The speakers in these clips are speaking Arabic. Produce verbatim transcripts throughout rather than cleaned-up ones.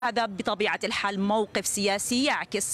هذا بطبيعة الحال موقف سياسي يعكس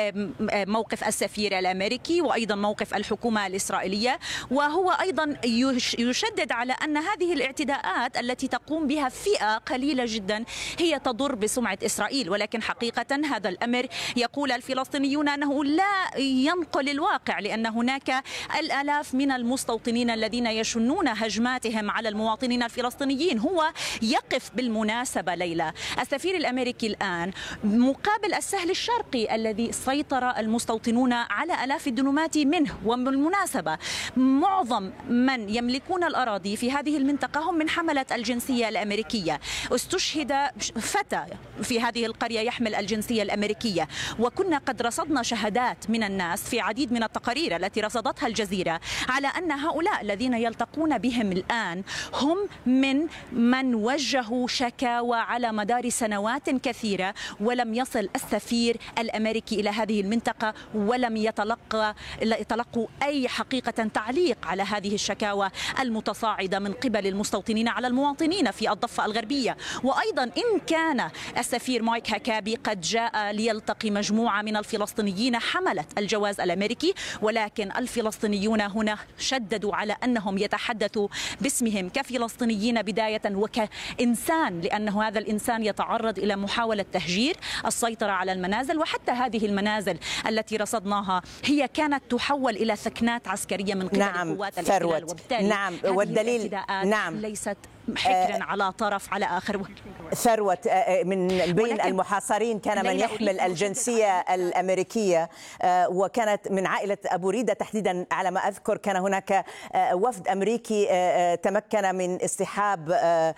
موقف السفير الأمريكي وأيضا موقف الحكومة الإسرائيلية، وهو أيضا يشدد على أن هذه الاعتداءات التي تقوم بها فئة قليلة جدا هي تضر بسمعة إسرائيل، ولكن حقيقة هذا الأمر يقول الفلسطينيون أنه لا ينقل الواقع، لأن هناك الآلاف من المستوطنين الذين يشنون هجماتهم على المواطنين الفلسطينيين. هو يقف بالمناسبة ليلى السفير الأمريكي الآن مقابل السهل الشرقي الذي سيطر المستوطنون على آلاف الدنومات منه، وبالمناسبة معظم من يملكون الأراضي في هذه المنطقة هم من حملة الجنسية الأمريكية. استشهد فتى في هذه القرية يحمل الجنسية الأمريكية، وكنا قد رصدنا شهادات من الناس في عديد من التقارير التي رصدتها الجزيرة على أن هؤلاء الذين يلتقون بهم الآن هم من من وجهوا شكاوى على مدار سنوات كثيرة، ولم يصل السفير الأمريكي إلى هذه المنطقة ولم يتلقى يتلقوا أي حقيقة تعليق على هذه الشكاوى المتصاعدة من قبل المستوطنين على المواطنين في الضفة الغربية. وأيضا إن كان السفير مايك هكابي قد جاء ليلتقي مجموعة من الفلسطينيين حملة الجواز الأمريكي، ولكن الفلسطينيون هنا شددوا على أنهم يتحدثوا باسمهم كفلسطينيين بداية وكإنسان، لأنه هذا الإنسان يتعرض إلى محاولة تهجير، السيطرة على المنازل، وحتى هذه المنازل التي رصدناها هي كانت تحول إلى ثكنات عسكرية من قبل نعم قوات الاحتلال، وبالتالي نعم والدليل نعم ليست حكرا على طرف على آخر. ثروت من بين المحاصرين كان من يحمل الجنسية الأمريكية، وكانت من عائلة أبو ريدة تحديدا على ما أذكر. كان هناك وفد أمريكي تمكن من اصطحاب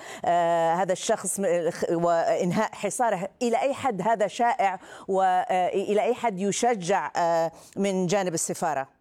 هذا الشخص وإنهاء حصاره. إلى أي حد هذا شائع وإلى أي حد يشجع من جانب السفارة؟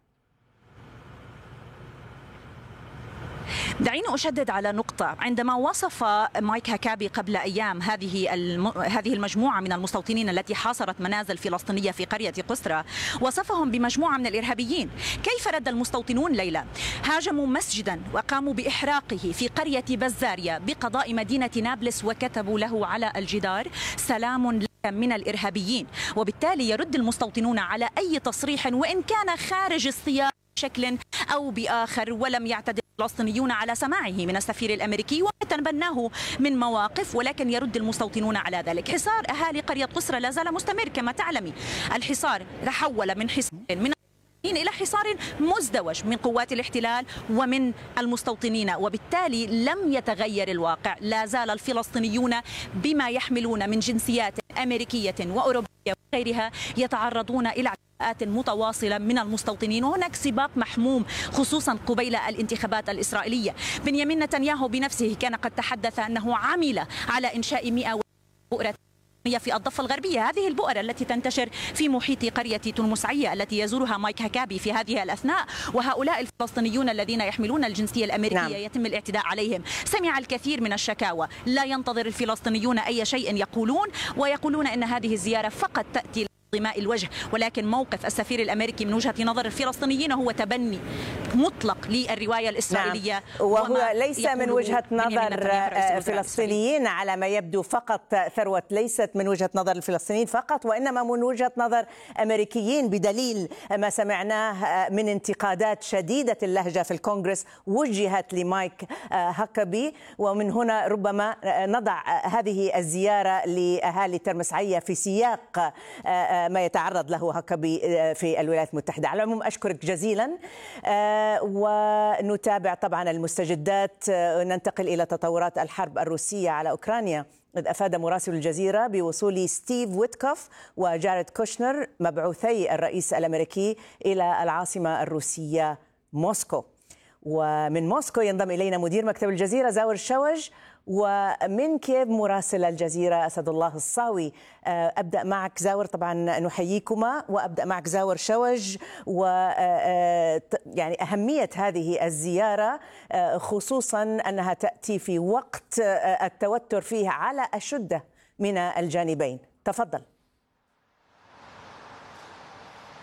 دعيني أشدد على نقطة. عندما وصف مايك هكابي قبل أيام هذه هذه المجموعة من المستوطنين التي حاصرت منازل فلسطينية في قرية قسرة، وصفهم بمجموعة من الإرهابيين. كيف رد المستوطنون ليلى؟ هاجموا مسجدا وقاموا بإحراقه في قرية بزاريا بقضاء مدينة نابلس، وكتبوا له على الجدار: سلام لك من الإرهابيين. وبالتالي يرد المستوطنون على أي تصريح وإن كان خارج السياق بشكل أو بآخر، ولم يعتدل الفلسطينيون على سماعه من السفير الأمريكي ويتبناه من مواقف، ولكن يرد المستوطنون على ذلك. حصار أهالي قرية قسرة لا زال مستمر كما تعلمي. الحصار تحول من حصار من إلى حصار مزدوج من قوات الاحتلال ومن المستوطنين، وبالتالي لم يتغير الواقع. لا زال الفلسطينيون بما يحملون من جنسيات أمريكية وأوروبية وغيرها يتعرضون إلى اعتداءات متواصلة من المستوطنين، وهناك سباق محموم خصوصا قبيل الانتخابات الإسرائيلية. بنيامين نتنياهو بنفسه كان قد تحدث أنه عمل على إنشاء مئة بؤرة في الضفة الغربية، هذه البؤر التي تنتشر في محيط قرية تونسعية التي يزورها مايك هكابي في هذه الأثناء. وهؤلاء الفلسطينيون الذين يحملون الجنسية الأمريكية نعم. يتم الاعتداء عليهم. سمع الكثير من الشكاوى، لا ينتظر الفلسطينيون أي شيء يقولون، ويقولون أن هذه الزيارة فقط تأتي ضماء الوجه. ولكن موقف السفير الأمريكي من وجهة نظر الفلسطينيين هو تبني مطلق للرواية الإسرائيلية نعم. وهو ليس من وجهة نظر فلسطينيين على ما يبدو فقط. ثروت، ليست من وجهة نظر الفلسطينيين فقط، وإنما من وجهة نظر أمريكيين، بدليل ما سمعناه من انتقادات شديدة اللهجة في الكونغرس وجهت لمايك هكابي. ومن هنا ربما نضع هذه الزيارة لأهالي ترمسعية في سياق ما يتعرض له هكابي في الولايات المتحدة. على العموم أشكرك جزيلا، ونتابع طبعا المستجدات. ننتقل إلى تطورات الحرب الروسية على أوكرانيا، إذ أفاد مراسل الجزيرة بوصول ستيف ويتكوف وجاريد كوشنر مبعوثي الرئيس الأمريكي إلى العاصمة الروسية موسكو. ومن موسكو ينضم إلينا مدير مكتب الجزيرة زاور شوج، ومن كييف مراسل الجزيرة أسد الله الصاوي. أبدأ معك زاور، طبعا نحييكما، وأبدأ معك زاور شوج. و يعني أهمية هذه الزيارة خصوصا أنها تأتي في وقت التوتر فيه على أشده من الجانبين. تفضل.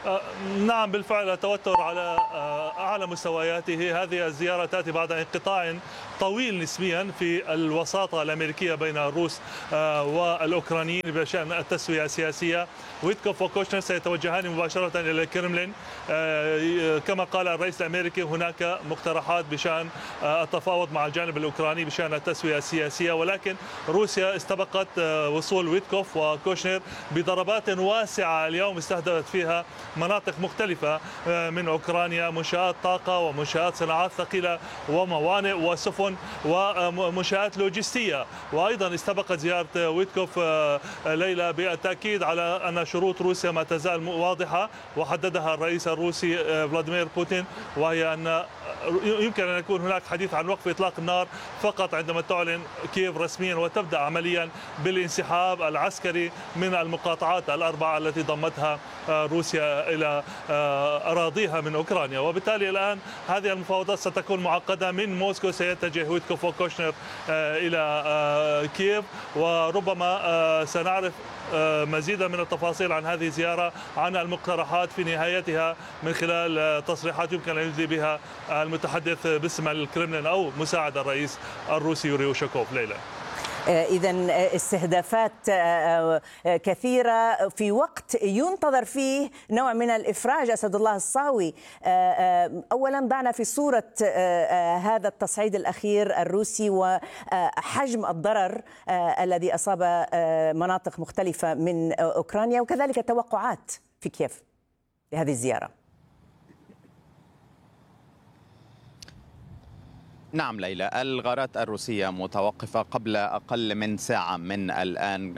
نعم بالفعل التوتر على أعلى مستوياته. هذه الزيارة تأتي بعد انقطاع طويل نسبيا في الوساطة الأمريكية بين الروس والأوكرانيين بشأن التسوية السياسية. ويتكوف وكوشنر سيتوجهان مباشرة إلى الكرملين. كما قال الرئيس الأمريكي هناك مقترحات بشأن التفاوض مع الجانب الأوكراني بشأن التسوية السياسية، ولكن روسيا استبقت وصول ويتكوف وكوشنر بضربات واسعة اليوم استهدفت فيها مناطق مختلفة من أوكرانيا، منشآت طاقة ومنشآت صناعات ثقيلة وموانئ وسفن ومنشآت لوجستية. وأيضا استبقت زيارة ويتكوف ليلى بالتأكيد على أن شروط روسيا ما تزال واضحة وحددها الرئيس الروسي فلاديمير بوتين، وهي أن يمكن أن يكون هناك حديث عن وقف إطلاق النار فقط عندما تعلن كييف رسميا وتبدأ عمليا بالانسحاب العسكري من المقاطعات الأربعة التي ضمتها روسيا إلى أراضيها من أوكرانيا. وبالتالي الآن هذه المفاوضات ستكون معقدة. من موسكو سيتجه ويتكوف وكوشنر إلى كييف، وربما سنعرف مزيدا من التفاصيل عن هذه الزيارة، عن المقترحات في نهايتها من خلال تصريحات يمكن أن يدلي بها المتحدث باسم الكرملين أو مساعد الرئيس الروسي يوري أوشاكوف. ليلى، إذن استهدافات كثيرة في وقت ينتظر فيه نوع من الإفراج. أسد الله الصاوي، أولا ضعنا في صورة هذا التصعيد الأخير الروسي وحجم الضرر الذي أصاب مناطق مختلفة من أوكرانيا، وكذلك التوقعات في كييف لهذه الزيارة. نعم ليلى، الغارات الروسية متوقفة. قبل أقل من ساعة من الآن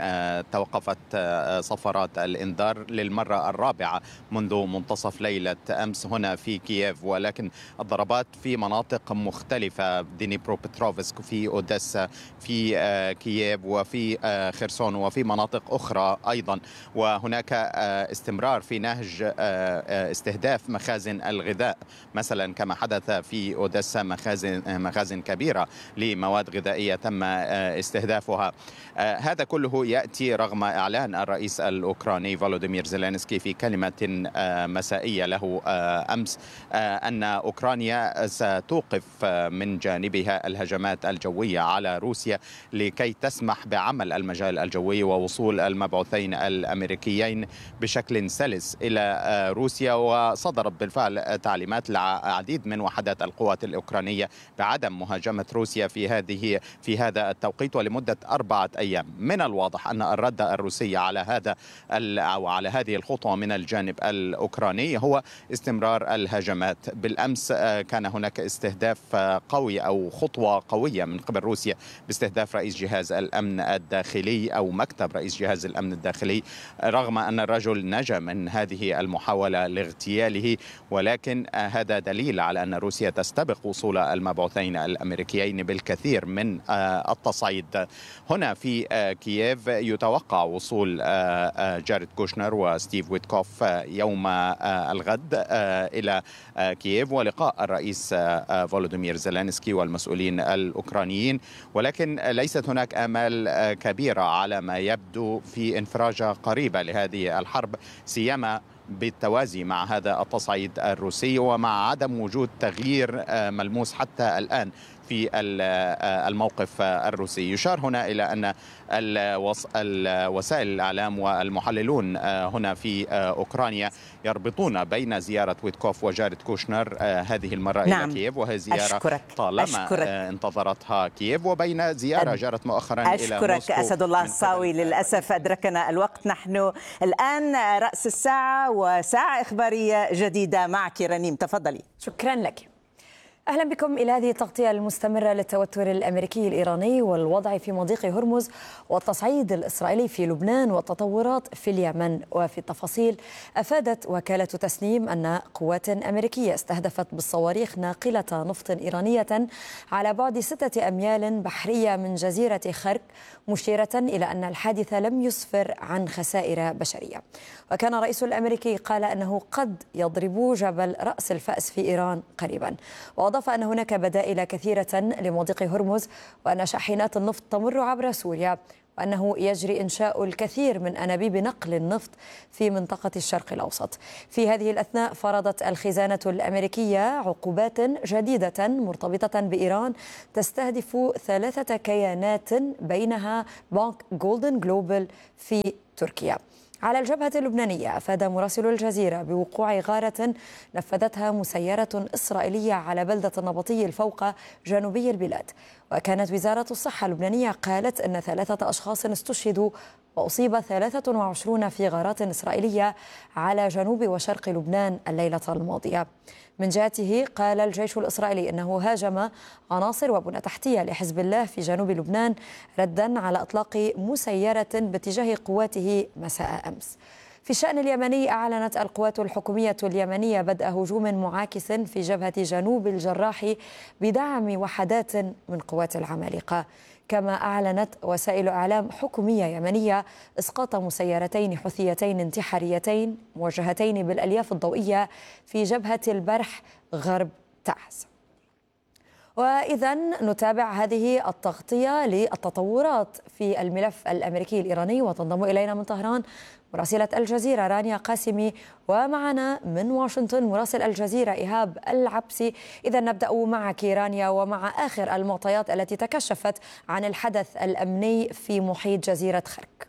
توقفت صفارات الإنذار للمرة الرابعة منذ منتصف ليلة أمس هنا في كييف، ولكن الضربات في مناطق مختلفة، دينيبروبتروفسك، في أوديسا، في كييف، وفي خرسون، وفي مناطق أخرى أيضا. وهناك استمرار في نهج استهداف مخازن الغذاء مثلا، كما حدث في أوديسا، مخازن مخازن كبيرة لمواد غذائية تم استهدافها. هذا كله يأتي رغم إعلان الرئيس الأوكراني فولوديمير زيلينسكي في كلمة مسائية له أمس أن أوكرانيا ستوقف من جانبها الهجمات الجوية على روسيا لكي تسمح بعمل المجال الجوي ووصول المبعوثين الأمريكيين بشكل سلس إلى روسيا. وصدرت بالفعل تعليمات لعديد من وحدات القوات الأوكرانية بعدم مهاجمة روسيا في هذه في هذا التوقيت ولمدة أربعة أيام. من الواضح أن الرد الروسي على هذا أو على هذه الخطوة من الجانب الأوكراني هو استمرار الهجمات. بالأمس كان هناك استهداف قوي أو خطوة قوية من قبل روسيا باستهداف رئيس جهاز الأمن الداخلي أو مكتب رئيس جهاز الأمن الداخلي، رغم أن الرجل نجا من هذه المحاولة لاغتياله. ولكن هذا دليل على أن روسيا تستبق وصول المبعوثين الأمريكيين بالكثير من التصعيد. هنا في كييف يتوقع وصول جاريد كوشنر وستيف ويتكوف يوم الغد إلى كييف ولقاء الرئيس فولوديمير زيلينسكي والمسؤولين الأوكرانيين، ولكن ليست هناك آمال كبيرة على ما يبدو في انفراجة قريبة لهذه الحرب، سيما بالتوازي مع هذا التصعيد الروسي ومع عدم وجود تغيير ملموس حتى الآن في الموقف الروسي. يشار هنا إلى أن وسائل الإعلام والمحللون هنا في أوكرانيا يربطون بين زيارة ويتكوف وجاريد كوشنر هذه المرة نعم. إلى كييف، وهي زيارة أشكرك. طالما أشكرك. انتظرتها كييف، وبين زيارة أد... جرت مؤخرا أشكرك إلى موسكو. أسد الله الصاوي، للأسف أدركنا الوقت. نحن الآن رأس الساعة وساعة إخبارية جديدة معك رنيم، تفضلي. شكرا لك. أهلا بكم إلى هذه التغطية المستمرة للتوتر الأمريكي الإيراني والوضع في مضيق هرمز والتصعيد الإسرائيلي في لبنان والتطورات في اليمن. وفي التفاصيل، أفادت وكالة تسنيم أن قوات أمريكية استهدفت بالصواريخ ناقلة نفط إيرانية على بعد ستة أميال بحرية من جزيرة خرك، مشيرة إلى أن الحادث لم يسفر عن خسائر بشرية. وكان الرئيس الأمريكي قال أنه قد يضرب جبل رأس الفأس في إيران قريبا. وأضاف أن هناك بدائل كثيرة لمضيق هرمز وأن شاحنات النفط تمر عبر سوريا وأنه يجري إنشاء الكثير من أنابيب نقل النفط في منطقة الشرق الأوسط. في هذه الأثناء فرضت الخزانة الأمريكية عقوبات جديدة مرتبطة بإيران تستهدف ثلاثة كيانات بينها بنك جولدن جلوبال في تركيا. على الجبهة اللبنانية أفاد مراسل الجزيرة بوقوع غارة نفذتها مسيرة إسرائيلية على بلدة النبطي الفوق جنوبي البلاد. وكانت وزارة الصحة اللبنانية قالت أن ثلاثة أشخاص استشهدوا وأصيب ثلاثة وعشرين في غارات إسرائيلية على جنوب وشرق لبنان الليلة الماضية. من جهته قال الجيش الإسرائيلي أنه هاجم عناصر وبنى تحتية لحزب الله في جنوب لبنان ردا على إطلاق مسيرة باتجاه قواته مساء أمس. في الشأن اليمني أعلنت القوات الحكومية اليمنية بدء هجوم معاكس في جبهة جنوب الجراح بدعم وحدات من قوات العمالقة. كما أعلنت وسائل إعلام حكومية يمنية إسقاط مسيرتين حوثيتين انتحاريتين موجهتين بالألياف الضوئية في جبهة البرح غرب تعز. وإذا نتابع هذه التغطية للتطورات في الملف الأمريكي الإيراني، وتنضم إلينا من طهران مراسلة الجزيرة رانيا قاسمي، ومعنا من واشنطن مراسل الجزيرة إيهاب العبسي. إذا نبدأ معك رانيا ومع آخر المعطيات التي تكشفت عن الحدث الأمني في محيط جزيرة خرك.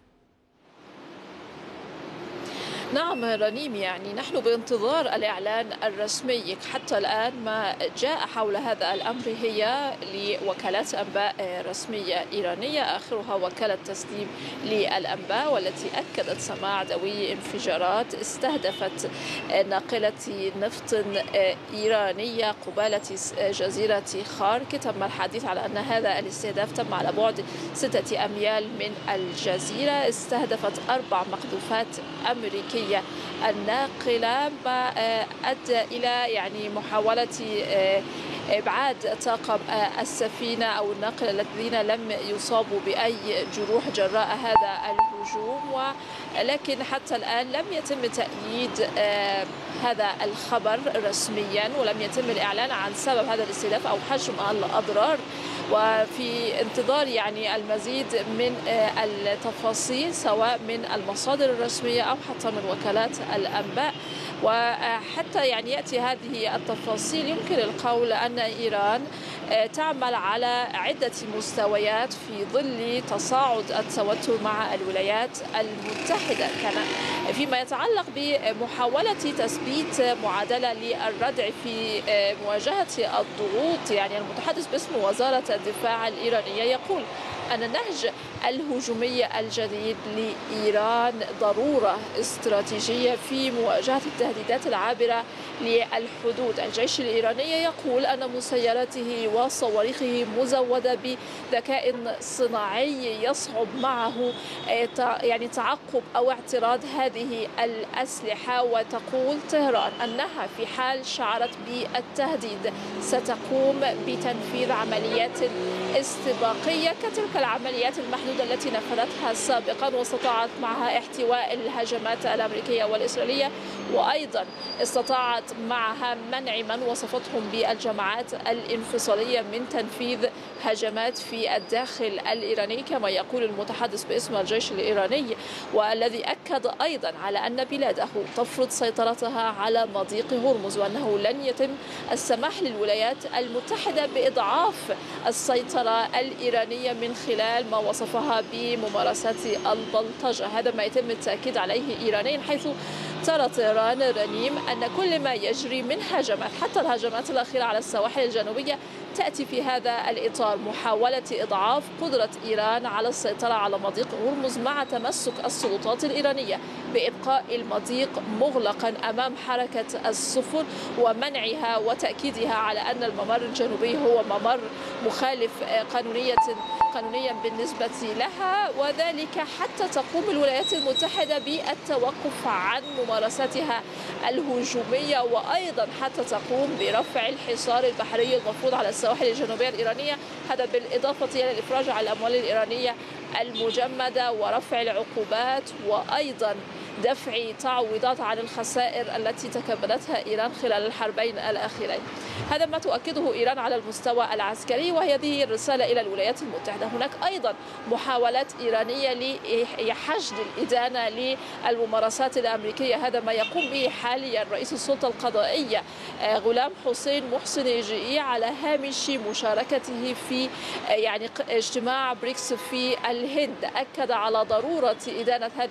نعم رنيم، يعني نحن بانتظار الإعلان الرسمي. حتى الآن ما جاء حول هذا الأمر هي لوكالات أنباء رسمية إيرانية، آخرها وكالة تسليم للأنباء، والتي أكدت سماع دوي انفجارات استهدفت ناقلة نفط إيرانية قبالة جزيرة خارك. تم الحديث على أن هذا الاستهداف تم على بعد ستة أميال من الجزيرة. استهدفت أربع مقذوفات أمريكية الناقلة، ما أدى إلى يعني محاولة إبعاد طاقم السفينة أو الناقلة الذين لم يصابوا بأي جروح جراء هذا الهجوم. ولكن حتى الآن لم يتم تأييد هذا الخبر رسميا، ولم يتم الإعلان عن سبب هذا الاستهداف أو حجم الأضرار. وفي انتظار يعني المزيد من التفاصيل سواء من المصادر الرسمية أو حتى من وكالات الأنباء. وحتى يعني يأتي هذه التفاصيل يمكن القول أن إيران تعمل على عدة مستويات في ظل تصاعد التوتر مع الولايات المتحدة، كان فيما يتعلق بمحاولة تثبيت معادلة للردع في مواجهة الضغوط. يعني المتحدث باسم وزارة الدفاع الإيرانية يقول أن النهج الهجومي الجديد لإيران ضرورة استراتيجية في مواجهة التهديدات العابرة للحدود. الجيش الإيراني يقول أن مسيراته وصواريخه مزودة بذكاء صناعي يصعب معه يعني تعقب أو اعتراض هذه الأسلحة. وتقول طهران أنها في حال شعرت بالتهديد ستقوم بتنفيذ عمليات استباقية كتلك العمليات المحدودة التي نفذتها سابقا واستطاعت معها احتواء الهجمات الأمريكية والإسرائيلية، وأيضا استطاعت معها منع من وصفتهم بالجماعات الانفصالية من تنفيذ هجمات في الداخل الإيراني كما يقول المتحدث باسم الجيش الإيراني، والذي أكد أيضا على أن بلاده تفرض سيطرتها على مضيق هرمز، وأنه لن يتم السماح للولايات المتحدة بإضعاف السيطرة الإيرانية من خلال ما وصفها بممارسات البلطجة. هذا ما يتم التأكيد عليه إيرانيا، حيث ترى طهران رنيم أن كل ما يجري من هجمات حتى الهجمات الأخيرة على السواحل الجنوبية تأتي في هذا الإطار، محاولة إضعاف قدرة إيران على السيطرة على مضيق هرمز مع تمسك السلطات الإيرانية بإبقاء المضيق مغلقا أمام حركة السفن ومنعها وتأكيدها على أن الممر الجنوبي هو ممر مخالف قانونية قانونيا بالنسبة لها، وذلك حتى تقوم الولايات المتحدة بالتوقف عن ممارساتها الهجومية، وأيضا حتى تقوم برفع الحصار البحري المفروض على السواحل الجنوبية الإيرانية، هذا بالإضافة إلى الإفراج على الأموال الإيرانية المجمدة ورفع العقوبات، وأيضا دفع تعويضات عن الخسائر التي تكبدتها إيران خلال الحربين الأخيرين. هذا ما تؤكده إيران على المستوى العسكري، وهذه الرسالة إلى الولايات المتحدة. هناك أيضا محاولات إيرانية لحشد الإدانة للممارسات الأمريكية، هذا ما يقوم به حاليا رئيس السلطة القضائية غلام حسين محسن يجيئي على هامش مشاركته في يعني اجتماع بريكس في الهند. أكد على ضرورة إدانة هذه